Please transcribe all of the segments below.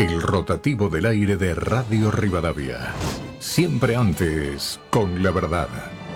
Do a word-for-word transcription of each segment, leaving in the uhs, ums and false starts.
El rotativo del aire de Radio Rivadavia. Siempre antes, con la verdad.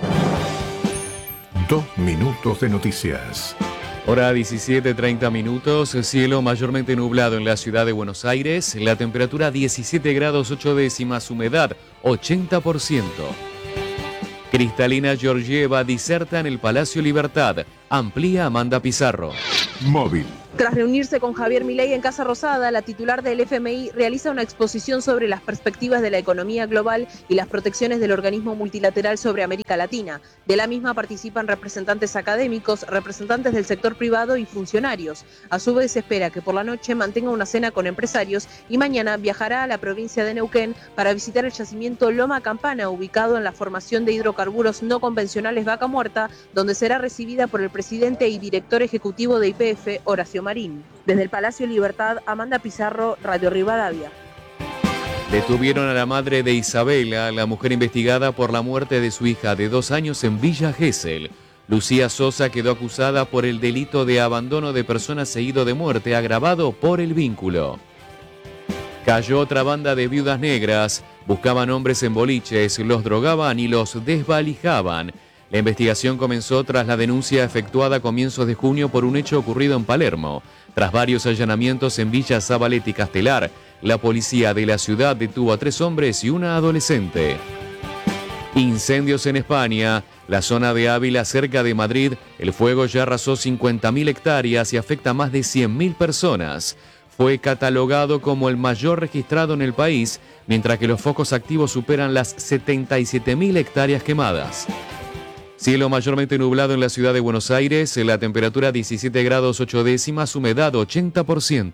Dos minutos de noticias. Hora diecisiete treinta minutos, cielo mayormente nublado en la ciudad de Buenos Aires, la temperatura diecisiete grados ocho décimas, humedad ochenta por ciento. Cristalina Georgieva diserta en el Palacio Libertad, amplía Amanda Pizarro. Móvil. Tras reunirse con Javier Milei en Casa Rosada, la titular del F M I realiza una exposición sobre las perspectivas de la economía global y las protecciones del organismo multilateral sobre América Latina. De la misma participan representantes académicos, representantes del sector privado y funcionarios. A su vez, se espera que por la noche mantenga una cena con empresarios y mañana viajará a la provincia de Neuquén para visitar el yacimiento Loma Campana, ubicado en la formación de hidrocarburos no convencionales Vaca Muerta, donde será recibida por el presidente y director ejecutivo de Y P F, Horacio Marín. Desde el Palacio Libertad, Amanda Pizarro, Radio Rivadavia. Detuvieron a la madre de Isabela, la mujer investigada por la muerte de su hija de dos años en Villa Gesell. Lucía Sosa quedó acusada por el delito de abandono de personas seguido de muerte agravado por el vínculo. Cayó otra banda de viudas negras, buscaban hombres en boliches, los drogaban y los desvalijaban. La investigación comenzó tras la denuncia efectuada a comienzos de junio por un hecho ocurrido en Palermo. Tras varios allanamientos en Villa Zabaleta y Castelar, la policía de la ciudad detuvo a tres hombres y una adolescente. Incendios en España. La zona de Ávila, cerca de Madrid, el fuego ya arrasó cincuenta mil hectáreas y afecta a más de cien mil personas. Fue catalogado como el mayor registrado en el país, mientras que los focos activos superan las setenta y siete mil hectáreas quemadas. Cielo mayormente nublado en la ciudad de Buenos Aires, la temperatura diecisiete grados ocho décimas, humedad ochenta por ciento.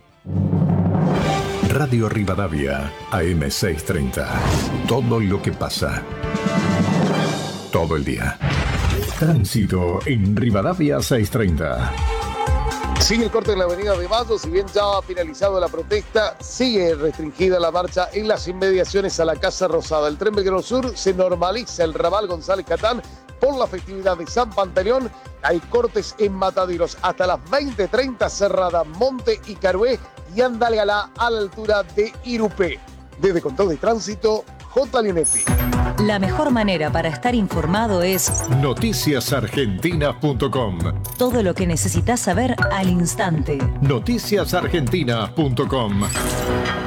Radio Rivadavia, A M seiscientos treinta. Todo lo que pasa. Todo el día. Tránsito en Rivadavia seiscientos treinta. Sigue el corte en la avenida de Mayo, si bien ya ha finalizado la protesta, sigue restringida la marcha en las inmediaciones a la Casa Rosada. El Tren Belgrano Sur se normaliza el ramal González Catán por la festividad de San Pantaleón. Hay cortes en Mataderos hasta las veinte treinta, cerrada Monte y Carué y Andalgalá a la altura de Irupé. Desde Control de Tránsito, J. Linetti. La mejor manera para estar informado es noticias argentinas punto com. Todo lo que necesitas saber al instante. noticias argentinas punto com.